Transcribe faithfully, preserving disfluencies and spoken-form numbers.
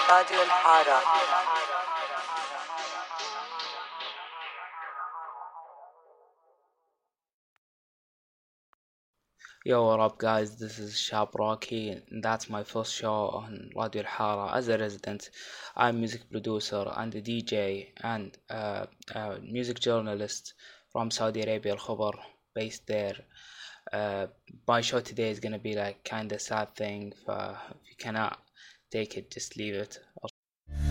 راديو الحارة. Yo, what up, guys? This is Shab Rocky, and that's my first show on Radio Al Hara. As a resident, I'm music producer and a D J and uh, a music journalist from Saudi Arabia, Al Khobar, based there. Uh, my show today is gonna be like kinda sad thing. Uh, if you cannot take it, just leave it.